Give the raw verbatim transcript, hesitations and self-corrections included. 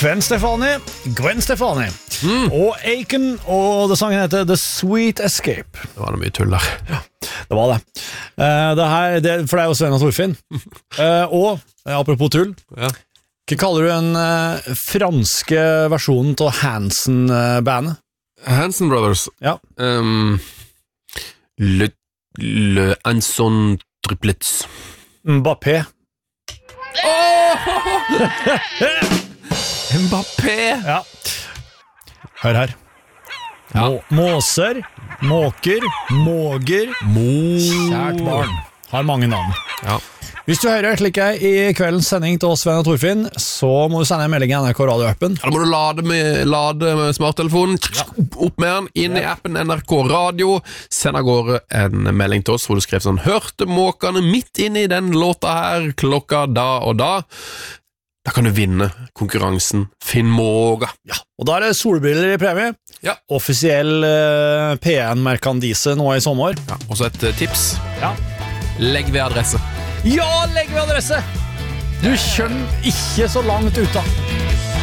Gwen Stefani, Gwen Stefani mm. og Aiken, og det sangen heter The Sweet Escape. Det var det mye tull der. Ja, det var det. Uh, det her, det, for det er jo Sven og Torfinn. Uh, og, uh, apropos tull, ja. Hva kaller du den uh, franske versjonen til Hansen-bandet? Hansen Brothers? Ja. Um, le, le Anson Triplets. Mbappé. Oh! Mbappé! Ja. Hør her. Ja. Må, måser, måker, måger, Mo. Kjært barn. Har mange navn. Ja. Hvis du hører slik jeg i kveldens sending til oss, Sven og Torfinn, så må du sende en melding i N R K Radio-appen. Ja, da må du lade med, lade med smarttelefonen, ja. Opp med den, inn ja. I appen N R K Radio, send av gårde en melding til oss hvor du skrev sånn, hørte måkene midt inn i den låta her, klokka da og da. Da kan du vinne konkurransen Finn Måga. Ja, og da er det solbriller i premie. Ja. Offisiell uh, P N-merkandise nå i sommer. Ja, og så et uh, tips. Ja. Legg ved adresse. Ja, legg ved adresse! Du kjønner ikke så langt ut da.